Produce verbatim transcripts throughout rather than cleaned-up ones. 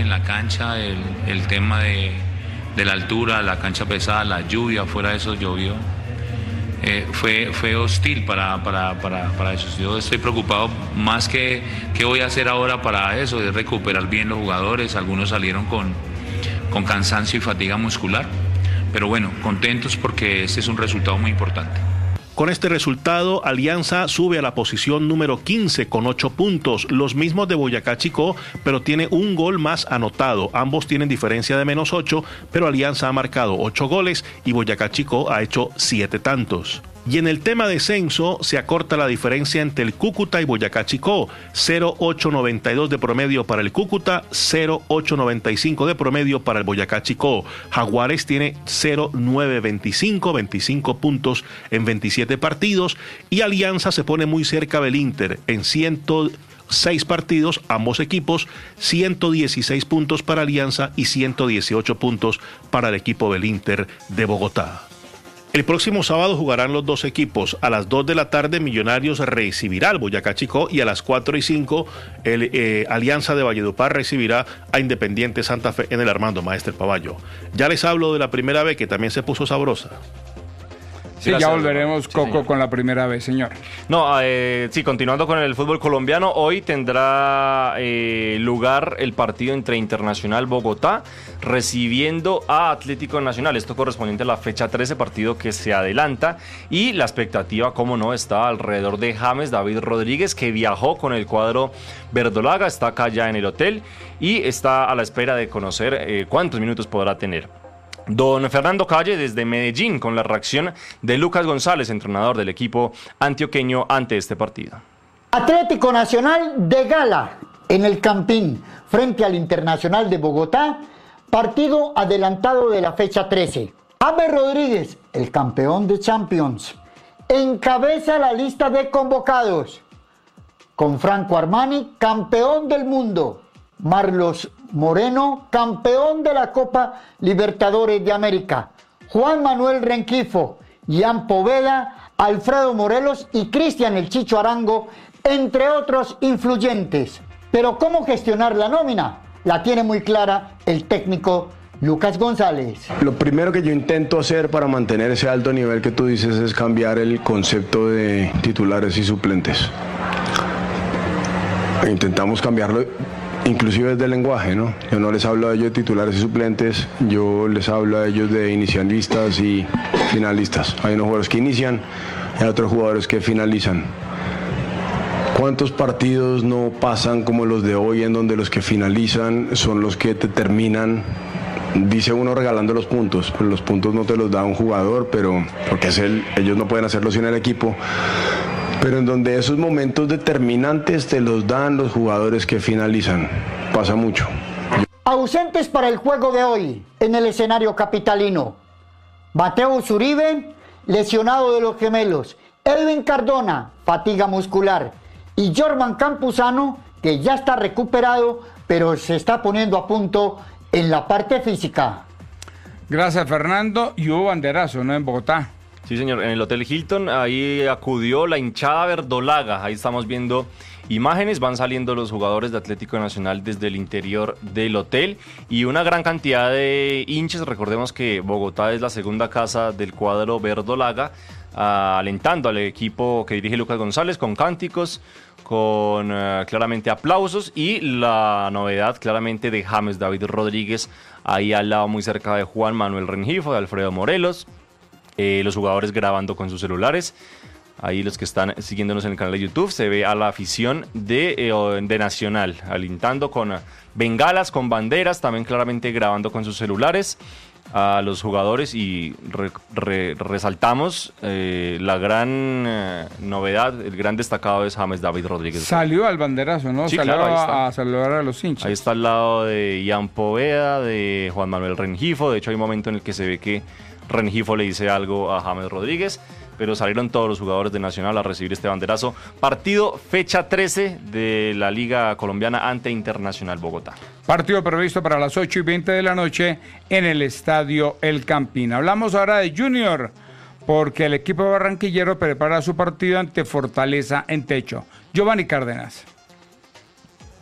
en la cancha, el, el tema de, de la altura, la cancha pesada, la lluvia, fuera de eso llovió. Eh, fue, fue hostil para, para, para, para eso. Yo estoy preocupado más que qué voy a hacer ahora para eso, de recuperar bien los jugadores. Algunos salieron con, con cansancio y fatiga muscular, pero bueno, contentos porque este es un resultado muy importante. Con este resultado, Alianza sube a la posición número quince con ocho puntos, los mismos de Boyacá Chicó, pero tiene un gol más anotado. Ambos tienen diferencia de menos ocho, pero Alianza ha marcado ocho goles y Boyacá Chicó ha hecho siete tantos. Y en el tema descenso se acorta la diferencia entre el Cúcuta y Boyacá Chicó, cero coma ochocientos noventa y dos de promedio para el Cúcuta, cero coma ochocientos noventa y cinco de promedio para el Boyacá Chicó. Jaguares tiene cero coma novecientos veinticinco, veinticinco puntos en veintisiete partidos y Alianza se pone muy cerca del Inter en ciento seis partidos, ambos equipos, ciento dieciséis puntos para Alianza y ciento dieciocho puntos para el equipo del Inter de Bogotá. El próximo sábado jugarán los dos equipos. A las dos de la tarde Millonarios recibirá al Boyacá Chicó y a las cuatro y cinco el eh, Alianza de Valledupar recibirá a Independiente Santa Fe en el Armando Maestre Pavallo. Ya les hablo de la primera vez que también se puso sabrosa. Sí, ya volveremos, Coco, sí, con la primera vez, señor. No, eh, sí, continuando con el fútbol colombiano, hoy tendrá eh, lugar el partido entre Internacional Bogotá recibiendo a Atlético Nacional, esto correspondiente a la fecha trece, partido que se adelanta, y la expectativa, como no, está alrededor de James David Rodríguez, que viajó con el cuadro verdolaga, está acá ya en el hotel y está a la espera de conocer eh, cuántos minutos podrá tener. Don Fernando Calle desde Medellín con la reacción de Lucas González, entrenador del equipo antioqueño ante este partido. Atlético Nacional de gala en el Campín frente al Internacional de Bogotá, partido adelantado de la fecha trece. James Rodríguez, el campeón de Champions, encabeza la lista de convocados, con Franco Armani, campeón del mundo, Marlos Moreno, campeón de la Copa Libertadores de América, Juan Manuel Rengifo, Ian Poveda, Alfredo Morelos y Cristian El Chicho Arango, entre otros influyentes. Pero ¿cómo gestionar la nómina? La tiene muy clara el técnico Lucas González. Lo primero que yo intento hacer para mantener ese alto nivel que tú dices es cambiar el concepto de titulares y suplentes. Intentamos cambiarlo inclusive desde el lenguaje, ¿no? Yo no les hablo a ellos de titulares y suplentes, yo les hablo a ellos de inicialistas y finalistas. Hay unos jugadores que inician y hay otros jugadores que finalizan. ¿Cuántos partidos no pasan como los de hoy en donde los que finalizan son los que te terminan? Dice uno regalando los puntos, pero los puntos no te los da un jugador, pero porque es el, ellos no pueden hacerlo sin el equipo. Pero en donde esos momentos determinantes te los dan los jugadores que finalizan. Pasa mucho. Ausentes para el juego de hoy en el escenario capitalino: Mateo Zuribe, lesionado de los gemelos; Edwin Cardona, fatiga muscular; y Jorman Campuzano, que ya está recuperado, pero se está poniendo a punto en la parte física. Gracias, Fernando. Y hubo banderazo, ¿no?, en Bogotá. Sí, señor, en el Hotel Hilton, ahí acudió la hinchada verdolaga, ahí estamos viendo imágenes, van saliendo los jugadores de Atlético Nacional desde el interior del hotel y una gran cantidad de hinchas. Recordemos que Bogotá es la segunda casa del cuadro verdolaga, uh, alentando al equipo que dirige Lucas González con cánticos, con uh, claramente aplausos, y la novedad claramente de James David Rodríguez, ahí al lado muy cerca de Juan Manuel Rengifo, de Alfredo Morelos. Eh, los jugadores grabando con sus celulares. Ahí los que están siguiéndonos en el canal de YouTube, se ve a la afición de, eh, de Nacional alentando con bengalas, con banderas, también claramente grabando con sus celulares a los jugadores, y re, re, resaltamos eh, la gran eh, novedad, el gran destacado es James David Rodríguez. Salió al banderazo, ¿no? Sí, Salió claro, a, a saludar a los hinchas. Ahí está al lado de Ian Poveda, de Juan Manuel Rengifo. De hecho hay un momento en el que se ve que Rengifo le dice algo a James Rodríguez, pero salieron todos los jugadores de Nacional a recibir este banderazo. Partido fecha trece de la Liga Colombiana ante Internacional Bogotá. Partido previsto para las ocho y veinte de la noche en el Estadio El Campín. Hablamos ahora de Junior, porque el equipo barranquillero prepara su partido ante Fortaleza en techo. Giovanni Cárdenas.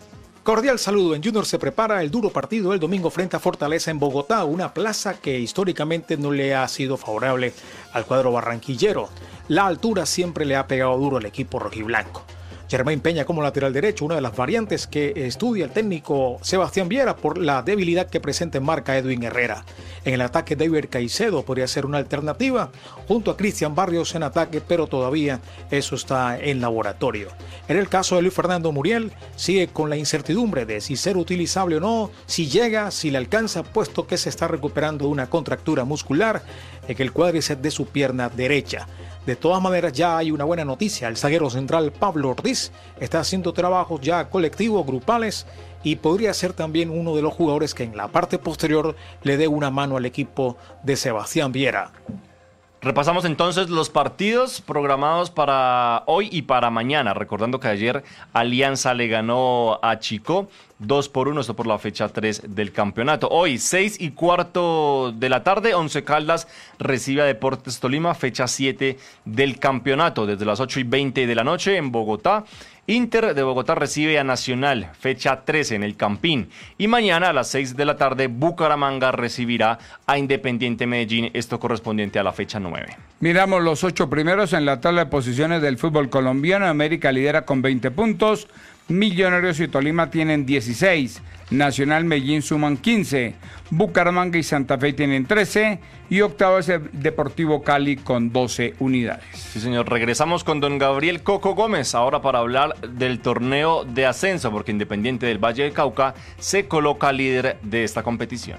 Cordial saludo. En Junior se prepara el duro partido el domingo frente a Fortaleza en Bogotá, una plaza que históricamente no le ha sido favorable al cuadro barranquillero. La altura siempre le ha pegado duro al equipo rojiblanco. Germain Peña como lateral derecho, una de las variantes que estudia el técnico Sebastián Viera por la debilidad que presenta en marca Edwin Herrera. En el ataque, David Caicedo podría ser una alternativa, junto a Cristian Barrios en ataque, pero todavía eso está en laboratorio. En el caso de Luis Fernando Muriel, sigue con la incertidumbre de si ser utilizable o no, si llega, si le alcanza, puesto que se está recuperando de una contractura muscular en el cuádriceps de su pierna derecha. De todas maneras, ya hay una buena noticia. El zaguero central Pablo Ortiz está haciendo trabajos ya colectivos, grupales, y podría ser también uno de los jugadores que en la parte posterior le dé una mano al equipo de Sebastián Viera. Repasamos entonces los partidos programados para hoy y para mañana, recordando que ayer Alianza le ganó a Chico dos por uno, esto por la fecha tres del campeonato. Hoy, seis y cuarto de la tarde, Once Caldas recibe a Deportes Tolima, fecha siete del campeonato. Desde las ocho y veinte de la noche en Bogotá, Inter de Bogotá recibe a Nacional, fecha trece en el Campín. Y mañana a las seis de la tarde, Bucaramanga recibirá a Independiente Medellín, esto correspondiente a la fecha nueve. Miramos los ocho primeros en la tabla de posiciones del fútbol colombiano. América lidera con veinte puntos. Millonarios y Tolima tienen dieciséis, Nacional, Medellín suman quince, Bucaramanga y Santa Fe tienen trece y octavo es el Deportivo Cali con doce unidades. Sí, señor. Regresamos con don Gabriel Coco Gómez ahora para hablar del torneo de ascenso, porque Independiente del Valle del Cauca se coloca líder de esta competición.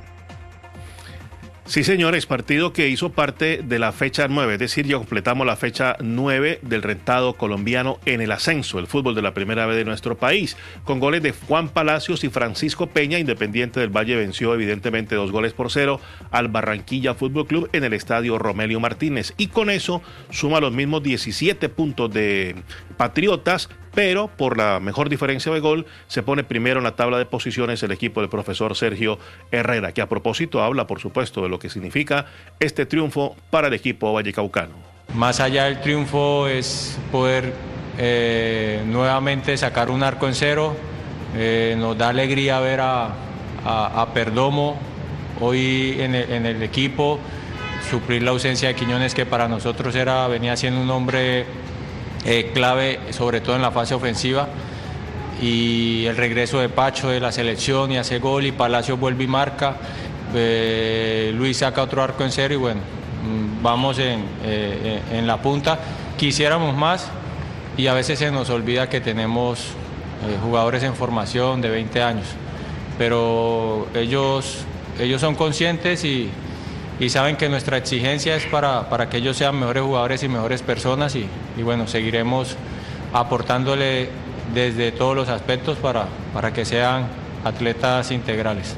Sí, señores, partido que hizo parte de la fecha nueve, es decir, ya completamos la fecha nueve del rentado colombiano en el ascenso, el fútbol de la primera vez de nuestro país. Con goles de Juan Palacios y Francisco Peña, Independiente del Valle venció evidentemente dos goles por cero al Barranquilla Fútbol Club en el estadio Romelio Martínez. Y con eso suma los mismos diecisiete puntos de Patriotas, pero por la mejor diferencia de gol se pone primero en la tabla de posiciones el equipo del profesor Sergio Herrera, que a propósito habla, por supuesto, de lo que significa este triunfo para el equipo vallecaucano. Más allá del triunfo es poder eh, nuevamente sacar un arco en cero. Eh, nos da alegría ver a, a, a Perdomo hoy en el, en el equipo, suplir la ausencia de Quiñones, que para nosotros era, venía siendo un hombre Eh, clave, sobre todo en la fase ofensiva, y el regreso de Pacho de la selección y hace gol, y Palacio vuelve y marca. eh, Luis saca otro arco en cero y bueno, vamos en, eh, en la punta. Quisiéramos más y a veces se nos olvida que tenemos eh, jugadores en formación de veinte años, pero ellos, ellos son conscientes y y saben que nuestra exigencia es para, para que ellos sean mejores jugadores y mejores personas, y, y bueno, seguiremos aportándole desde todos los aspectos para, para que sean atletas integrales.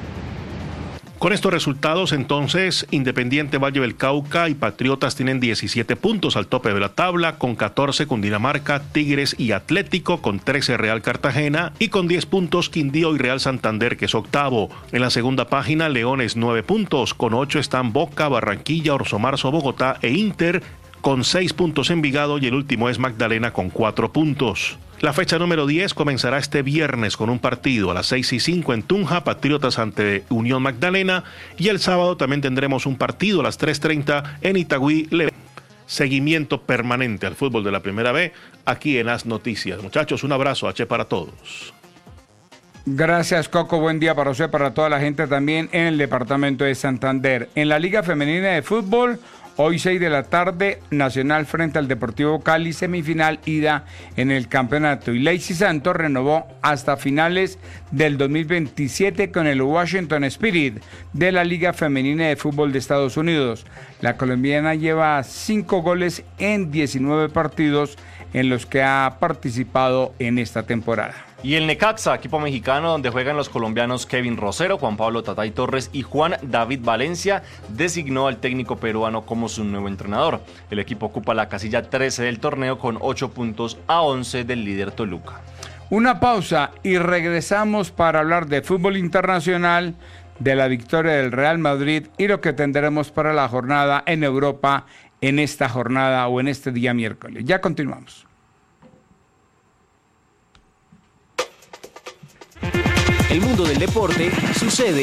Con estos resultados, entonces, Independiente Valle del Cauca y Patriotas tienen diecisiete puntos al tope de la tabla, con catorce Cundinamarca, Tigres y Atlético, con trece Real Cartagena y con diez puntos Quindío y Real Santander, que es octavo. En la segunda página, Leones nueve puntos, con ocho están Boca, Barranquilla, Orso Marzo, Bogotá e Inter, con seis puntos Envigado, y el último es Magdalena con cuatro puntos. La fecha número diez comenzará este viernes con un partido a las seis y cinco en Tunja, Patriotas ante Unión Magdalena, y el sábado también tendremos un partido a las tres treinta en Itagüí. Seguimiento permanente al fútbol de la primera B aquí en As Noticias. Muchachos, un abrazo H para todos. Gracias, Coco. Buen día para usted, para toda la gente también en el departamento de Santander. En la Liga Femenina de Fútbol, hoy seis de la tarde, Nacional frente al Deportivo Cali, semifinal ida en el campeonato. Y Lacey Santos renovó hasta finales del dos mil veintisiete con el Washington Spirit de la Liga Femenina de Fútbol de Estados Unidos. La colombiana lleva cinco goles en diecinueve partidos en los que ha participado en esta temporada. Y el Necaxa, equipo mexicano donde juegan los colombianos Kevin Rosero, Juan Pablo Tatay Torres y Juan David Valencia, designó al técnico peruano como su nuevo entrenador. El equipo ocupa la casilla trece del torneo con ocho puntos a once del líder Toluca. Una pausa y regresamos para hablar de fútbol internacional, de la victoria del Real Madrid y lo que tendremos para la jornada en Europa en esta jornada o en este día miércoles. Ya continuamos. El mundo del deporte sucede